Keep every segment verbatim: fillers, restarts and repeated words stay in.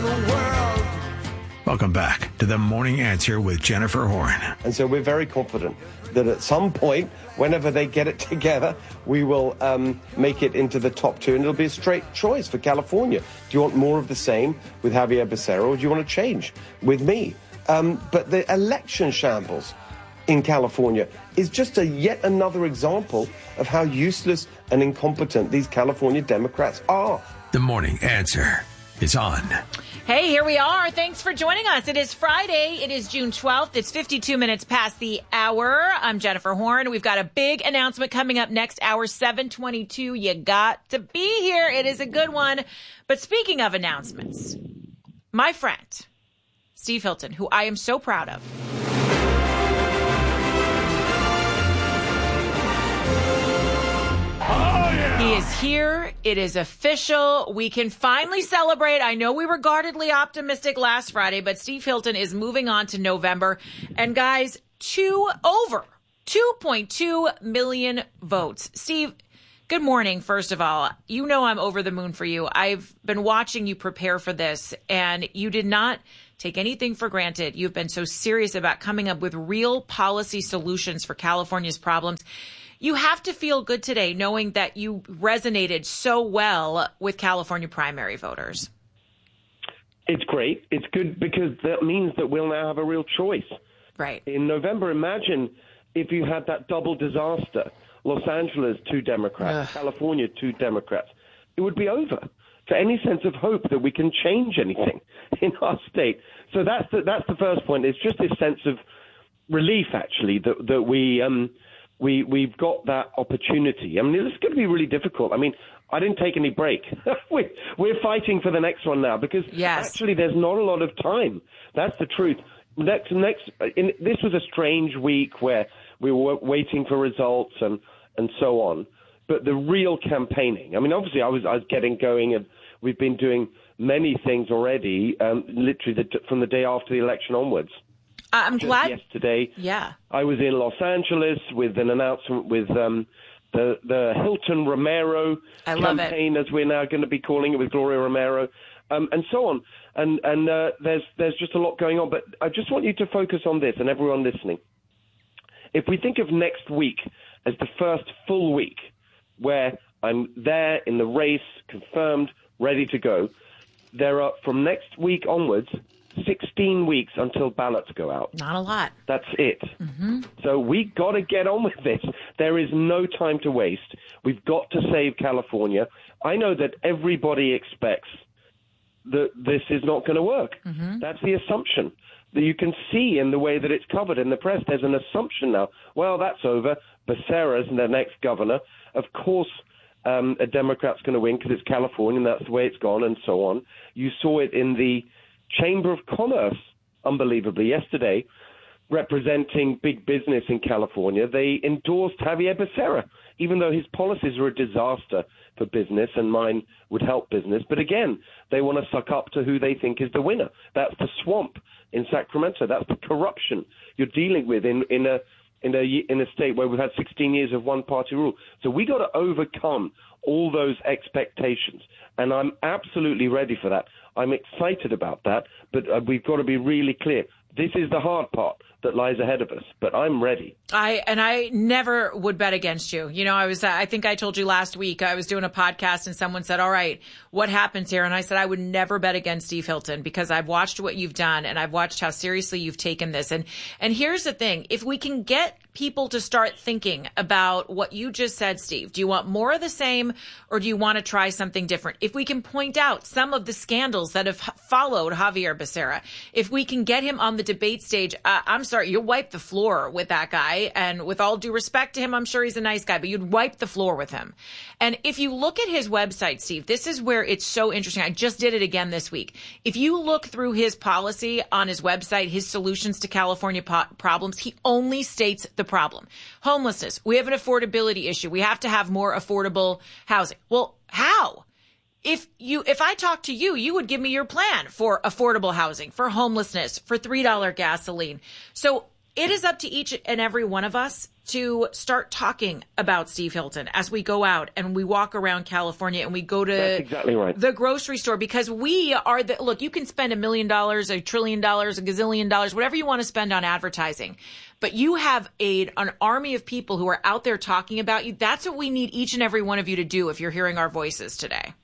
the world. Welcome back to The Morning Answer with Jennifer Horn. And so we're very confident that at some point, whenever they get it together, we will um, make it into the top two, and it'll be a straight choice for California. Do you want more of the same with Javier Becerra, or do you want to change with me? Um, but the election shambles in California is just a yet another example of how useless and incompetent these California Democrats are. The Morning Answer is on. Hey, here we are. Thanks for joining us. It is Friday. It is June twelfth. It's fifty-two minutes past the hour. I'm Jennifer Horn. We've got a big announcement coming up next hour, seven twenty-two. You got to be here. It is a good one. But speaking of announcements, my friend, Steve Hilton, who I am so proud of. He is here. It is official. We can finally celebrate. I know we were guardedly optimistic last Friday, but Steve Hilton is moving on to November. And guys, two over two point two million votes. Steve, good morning, first of all. You know I'm over the moon for you. I've been watching you prepare for this, and you did not take anything for granted. You've been so serious about coming up with real policy solutions for California's problems. You have to feel good today knowing that you resonated so well with California primary voters. It's great. It's good because that means that we'll now have a real choice. Right. In November, imagine if you had that double disaster. Los Angeles, two Democrats. Ugh. California, two Democrats. It would be over for any sense of hope that we can change anything in our state. So that's the, that's the first point. It's just this sense of relief, actually, that, that we... Um, We, we've got that opportunity. I mean, it's going to be really difficult. I mean, I didn't take any break. we're, we're fighting for the next one now because yes. actually there's not a lot of time. That's the truth. Next, next. In, this was a strange week where we were waiting for results and, and so on. But the real campaigning, I mean, obviously I was, I was getting going, and we've been doing many things already, um, literally the, from the day after the election onwards. I'm Just glad. Yesterday, yeah. I was in Los Angeles with an announcement with um, the the Hilton Romero I love campaign, it. as we're now going to be calling it, with Gloria Romero, um, and so on. And and uh, there's there's just a lot going on. But I just want you to focus on this, and everyone listening. If we think of next week as the first full week where I'm there in the race, confirmed, ready to go, there are, from next week onwards, sixteen weeks until ballots go out. Not a lot. That's it. Mm-hmm. So we got to get on with this. There is no time to waste. We've got to save California. I know that everybody expects that this is not going to work. Mm-hmm. That's the assumption that you can see in the way that it's covered in the press. There's an assumption now. Well, that's over. Becerra's the next governor. Of course, um, a Democrat's going to win because it's California and that's the way it's gone, and so on. You saw it in the Chamber of Commerce, unbelievably, yesterday, representing big business in California. They endorsed Javier Becerra, even though his policies are a disaster for business and mine would help business. But again, they want to suck up to who they think is the winner. That's the swamp in Sacramento. That's the corruption you're dealing with in, in a in a in a state where we've had sixteen years of one-party rule. So we got to overcome all those expectations, and I'm absolutely ready for that. I'm excited about that, but uh, we've got to be really clear. This is the hard part that lies ahead of us, but I'm ready. I and I never would bet against you. You know, I was, I think I told you last week, I was doing a podcast and someone said, all right, what happens here? And I said, I would never bet against Steve Hilton because I've watched what you've done and I've watched how seriously you've taken this. And, and here's the thing. If we can get people to start thinking about what you just said, Steve, do you want more of the same or do you want to try something different? If we can point out some of the scandals that have followed Javier Becerra, if we can get him on the debate stage, uh, I'm sorry, you'll wipe the floor with that guy. And with all due respect to him, I'm sure he's a nice guy, but you'd wipe the floor with him. And if you look at his website, Steve, this is where it's so interesting. I just did it again this week. If you look through his policy on his website, his solutions to California po- problems, he only states the problem. Homelessness. We have an affordability issue. We have to have more affordable housing. Well, how? If you, if I talk to you, you would give me your plan for affordable housing, for homelessness, for three dollars gasoline. So it is up to each and every one of us to start talking about Steve Hilton as we go out and we walk around California and we go to That's exactly right. the grocery store, because we are the, look, you can spend a million dollars, a trillion dollars, a gazillion dollars, whatever you want to spend on advertising. But you have a, an army of people who are out there talking about you. That's what we need each and every one of you to do if you're hearing our voices today.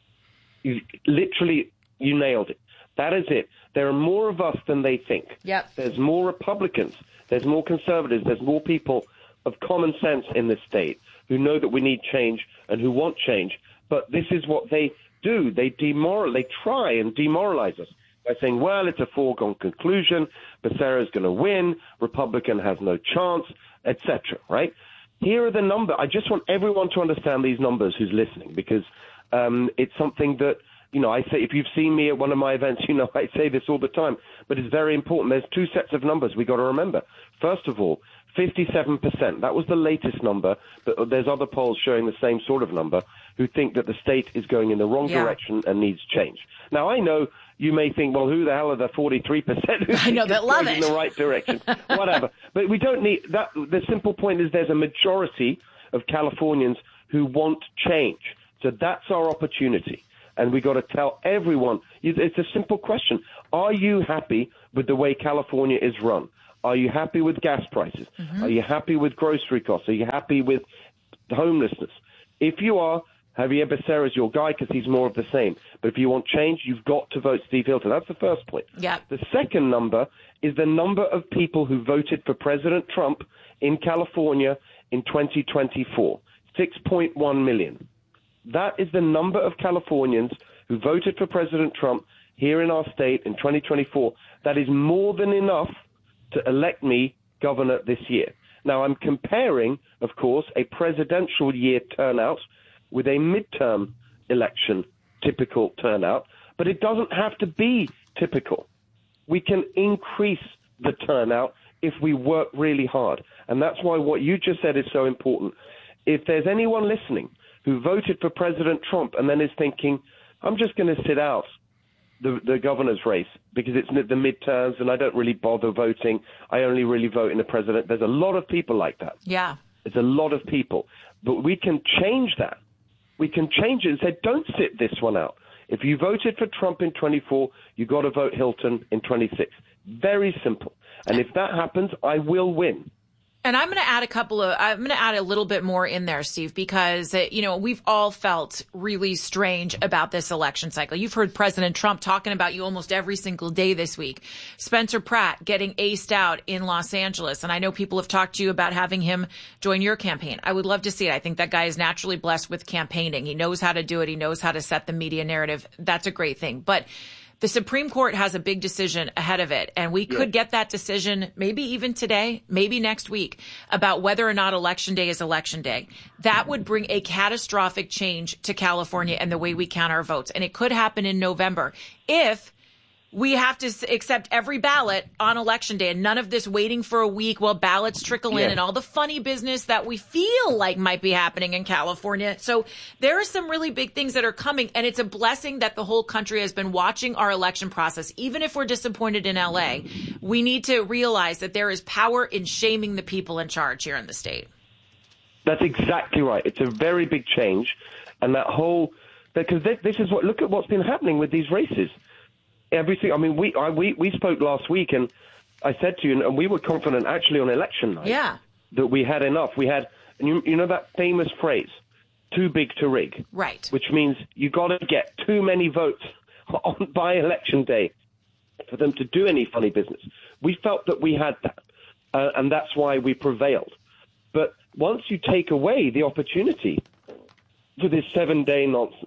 You, literally, you nailed it. That is it. There are more of us than they think. Yep. There's more Republicans. There's more conservatives. There's more people of common sense in this state who know that we need change and who want change. But this is what they do. They demoral. They try and demoralize us by saying, well, it's a foregone conclusion. Becerra's going to win. Republican has no chance, et cetera, right? Here are the numbers. I just want everyone to understand these numbers who's listening, because um, it's something that, you know, I say, if you've seen me at one of my events, you know, I say this all the time, but it's very important. There's two sets of numbers we got to remember. First of all, fifty-seven percent. That was the latest number, but there's other polls showing the same sort of number, who think that the state is going in the wrong yeah. direction and needs change. Now, I know you may think, well, who the hell are the forty-three percent who I know that love going it. in the right direction? Whatever. But we don't need that. The simple point is there's a majority of Californians who want change. So that's our opportunity. And we got to tell everyone, it's a simple question. Are you happy with the way California is run? Are you happy with gas prices? Mm-hmm. Are you happy with grocery costs? Are you happy with homelessness? If you are, Javier Becerra is your guy because he's more of the same. But if you want change, you've got to vote Steve Hilton. That's the first point. Yeah. The second number is the number of people who voted for President Trump in California in twenty twenty-four, six point one million. That is the number of Californians who voted for President Trump here in our state in twenty twenty-four. That is more than enough to elect me governor this year. Now, I'm comparing, of course, a presidential year turnout with a midterm election typical turnout, but it doesn't have to be typical. We can increase the turnout if we work really hard. And that's why what you just said is so important. If there's anyone listening who voted for President Trump and then is thinking, I'm just going to sit out the, the governor's race because it's the midterms and I don't really bother voting. I only really vote in the president. There's a lot of people like that. Yeah. There's a lot of people. But we can change that. We can change it and say, don't sit this one out. If you voted for Trump in twenty-four, you got to vote Hilton in twenty-six. Very simple. And if that happens, I will win. And I'm going to add a couple of, I'm going to add a little bit more in there, Steve, because, uh, you know, we've all felt really strange about this election cycle. You've heard President Trump talking about you almost every single day this week. Spencer Pratt getting aced out in Los Angeles. And I know people have talked to you about having him join your campaign. I would love to see it. I think that guy is naturally blessed with campaigning. He knows how to do it. He knows how to set the media narrative. That's a great thing. But the Supreme Court has a big decision ahead of it, and we could yeah. get that decision maybe even today, maybe next week, about whether or not Election Day is Election Day. That would bring a catastrophic change to California and the way we count our votes. And it could happen in November if we have to accept every ballot on Election Day and none of this waiting for a week while ballots trickle in yeah. and all the funny business that we feel like might be happening in California. So there are some really big things that are coming, and it's a blessing that the whole country has been watching our election process. Even if we're disappointed in L A, we need to realize that there is power in shaming the people in charge here in the state. That's exactly right. It's a very big change. And that whole, because this is what, look at what's been happening with these races. Everything. I mean, we I, we we spoke last week, and I said to you, and we were confident actually on election night yeah. that we had enough. We had, and you, you know that famous phrase, "too big to rig," right? Which means you got to get too many votes on by election day for them to do any funny business. We felt that we had that, uh, and that's why we prevailed. But once you take away the opportunity for this seven-day nonsense,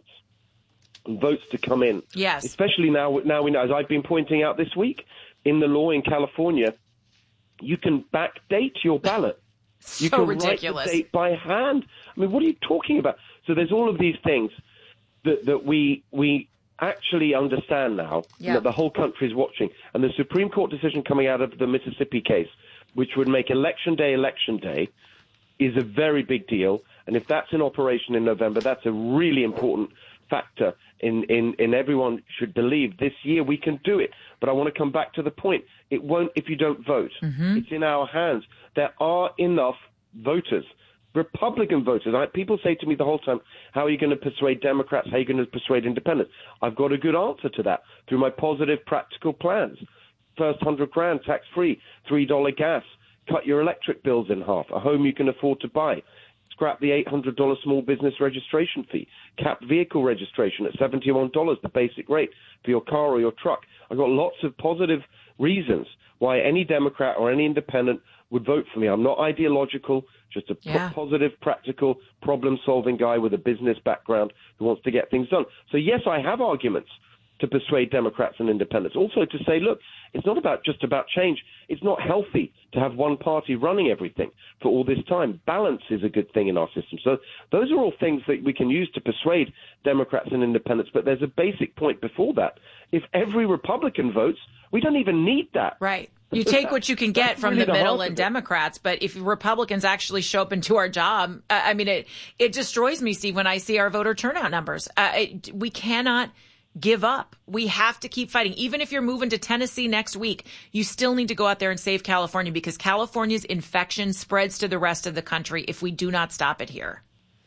and votes to come in. Yes. Especially now, now we know, as I've been pointing out this week, in the law in California, you can backdate your ballot. So you can ridiculous. Write the date by hand. I mean, what are you talking about? So there's all of these things that, that we we actually understand now, yeah. that the whole country is watching. And the Supreme Court decision coming out of the Mississippi case, which would make Election Day Election Day, is a very big deal. And if that's in operation in November, that's a really important factor in, in, in everyone should believe this year we can do it. But I want to come back to the point. It won't if you don't vote. Mm-hmm. It's in our hands. There are enough voters, Republican voters. I, people say to me the whole time, how are you going to persuade Democrats? How are you going to persuade independents? I've got a good answer to that through my positive, practical plans. First hundred grand, tax-free, three dollars gas, cut your electric bills in half, a home you can afford to buy, scrap the eight hundred dollars small business registration fee, cap vehicle registration at seventy-one dollars, the basic rate for your car or your truck. I've got lots of positive reasons why any Democrat or any independent would vote for me. I'm not ideological, just a yeah. positive, practical, problem-solving guy with a business background who wants to get things done. So, yes, I have arguments to persuade Democrats and independents. Also to say, look, it's not about just about change. It's not healthy to have one party running everything for all this time. Balance is a good thing in our system. So those are all things that we can use to persuade Democrats and independents. But there's a basic point before that. If every Republican votes, we don't even need that. Right. You take what you can get from really the the middle and Democrats, but if Republicans actually show up and do our job, uh, I mean, it it destroys me, Steve, when I see our voter turnout numbers. Uh, it, we cannot give up. We have to keep fighting. Even if you're moving to Tennessee next week, you still need to go out there and save California, because California's infection spreads to the rest of the country if we do not stop it here.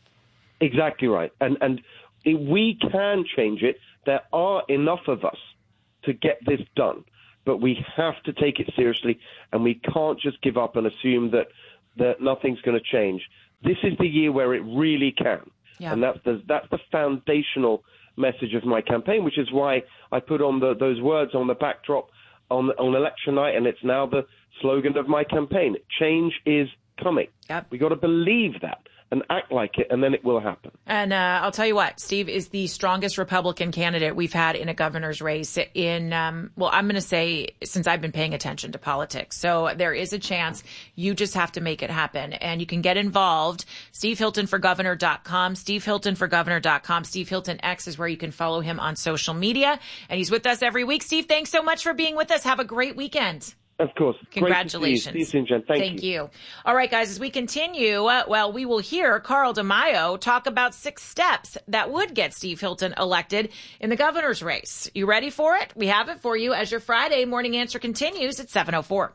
Exactly right. And, and if we can change it. There are enough of us to get this done. But we have to take it seriously, and we can't just give up and assume that, that nothing's going to change. This is the year where it really can. Yeah. And that's the, that's the foundational message of my campaign, which is why I put on the, those words on the backdrop on, on election night, and it's now the slogan of my campaign. Change is coming. Yep. We got to believe that and act like it, and then it will happen. And uh, I'll tell you what, Steve is the strongest Republican candidate we've had in a governor's race in, um, well, I'm going to say since I've been paying attention to politics. So there is a chance. You just have to make it happen. And you can get involved. Steve Hilton for Governor dot com, Steve Hilton for Governor dot com. Steve Hilton X is where you can follow him on social media. And he's with us every week. Steve, thanks so much for being with us. Have a great weekend. Of course. Congratulations. See you soon, Jen. Thank, Thank you. you. All right, guys, as we continue, uh, well, we will hear Carl DeMaio talk about six steps that would get Steve Hilton elected in the governor's race. You ready for it? We have it for you as your Friday morning answer continues at seven oh four.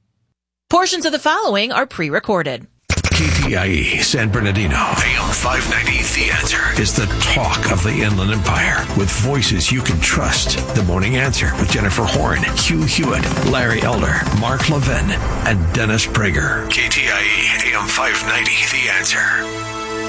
Portions of the following are pre-recorded. K T I E San Bernardino, A M five ninety, The Answer, is the talk of the Inland Empire with voices you can trust. The Morning Answer with Jennifer Horn, Hugh Hewitt, Larry Elder, Mark Levin, and Dennis Prager. K T I E, A M five ninety, The Answer.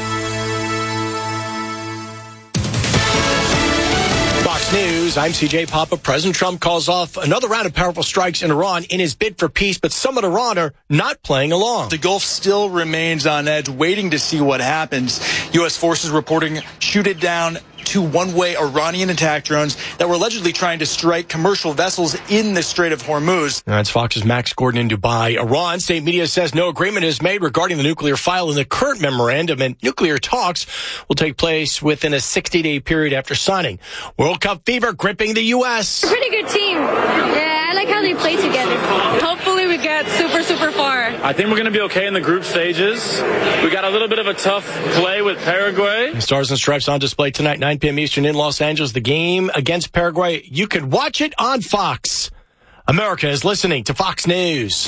Fox News, I'm C J Papa. President Trump calls off another round of powerful strikes in Iran in his bid for peace, but some in Iran are not playing along. The Gulf still remains on edge, waiting to see what happens. U S forces reporting shooting down two one-way Iranian attack drones that were allegedly trying to strike commercial vessels in the Strait of Hormuz. That's Fox's Max Gordon in Dubai. Iran state media says no agreement is made regarding the nuclear file in the current memorandum, and nuclear talks will take place within a sixty-day period after signing. World Cup fever gripping the U S. A pretty good team. Yeah, I like how they play together. Hopefully we get super, super far. I think we're going to be okay in the group stages. We got a little bit of a tough play with Paraguay. Stars and Stripes on display tonight, nine p.m. Eastern in Los Angeles. The game against Paraguay. You can watch it on Fox. America is listening to Fox News.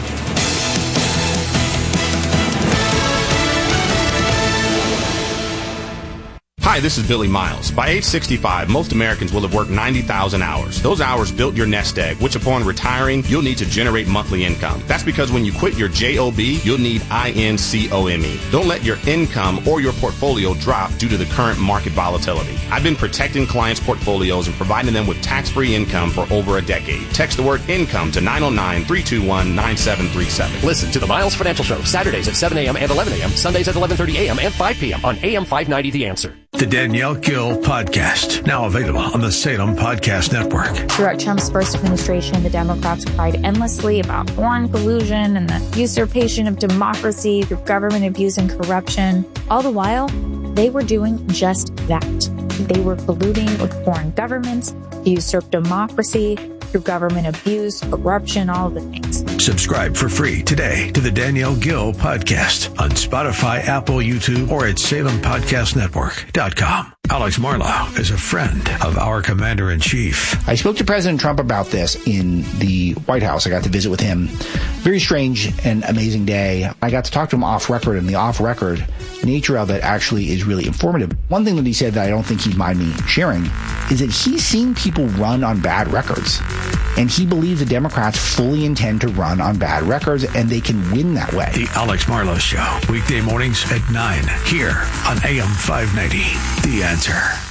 Hi, this is Billy Miles. By age sixty-five, most Americans will have worked ninety thousand hours. Those hours built your nest egg, which upon retiring, you'll need to generate monthly income. That's because when you quit your job, you'll need income. Don't let your income or your portfolio drop due to the current market volatility. I've been protecting clients' portfolios and providing them with tax-free income for over a decade. Text the word income to nine oh nine, three two one, nine seven three seven. Listen to the Miles Financial Show, Saturdays at seven a.m. and eleven a.m., Sundays at eleven thirty a.m. and five p.m. on A M five ninety The Answer. The Danielle Gill Podcast, now available on the Salem Podcast Network. Throughout Trump's first administration, the Democrats cried endlessly about foreign collusion and the usurpation of democracy through government abuse and corruption. All the while, they were doing just that. They were colluding with foreign governments to usurp democracy through government abuse, corruption, all the things. Subscribe for free today to the Danielle Gill Podcast on Spotify, Apple, YouTube, or at salem podcast network dot com. Alex Marlow is a friend of our commander-in-chief. I spoke to President Trump about this in the White House. I got to visit with him. Very strange and amazing day. I got to talk to him off record, and the off record nature of it actually is really informative. One thing that he said that I don't think he'd mind me sharing is that he's seen people run on bad records. And he believes the Democrats fully intend to run on bad records, and they can win that way. The Alex Marlow Show, weekday mornings at nine, here on A M five ninety. The Answer.